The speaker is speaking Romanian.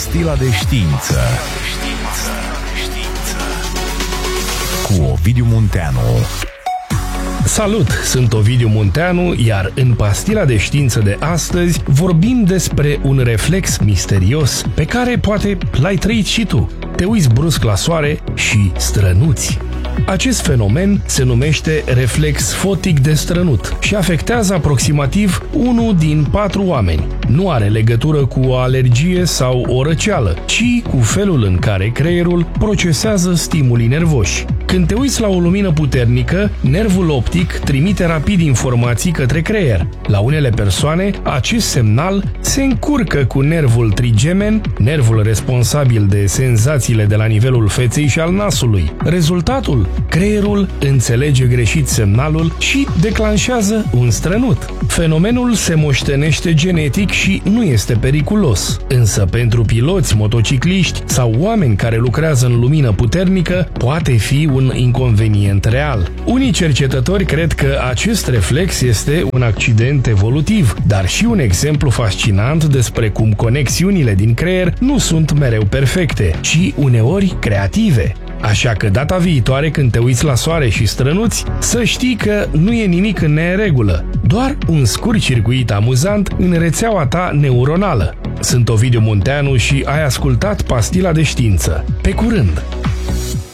Pastila de știință cu Ovidiu Munteanu. Salut, sunt Ovidiu Munteanu, iar în Pastila de știință de astăzi vorbim despre un reflex misterios pe care poate l-ai trăit și tu. Te uiți brusc la soare și strănuți. Acest fenomen se numește reflex fotic de strănut și afectează aproximativ 1 din 4 oameni. Nu are legătură cu o alergie sau o răceală, ci cu felul în care creierul procesează stimulii nervoși. Când te uiți la o lumină puternică, nervul optic trimite rapid informații către creier. La unele persoane, acest semnal se încurcă cu nervul trigemen, nervul responsabil de senzațiile de la nivelul feței și al nasului. Rezultatul? Creierul înțelege greșit semnalul și declanșează un strănut. Fenomenul se moștenește genetic și nu este periculos. Însă pentru piloți, motocicliști sau oameni care lucrează în lumină puternică, poate fi un inconvenient real. Unii cercetători cred că acest reflex este un accident evolutiv, dar și un exemplu fascinant despre cum conexiunile din creier nu sunt mereu perfecte, ci uneori creative. Așa că data viitoare când te uiți la soare și strănuți, să știi că nu e nimic în neregulă, doar un scurt circuit amuzant în rețeaua ta neuronală. Sunt Ovidiu Munteanu și ai ascultat Pastila de știință. Pe curând!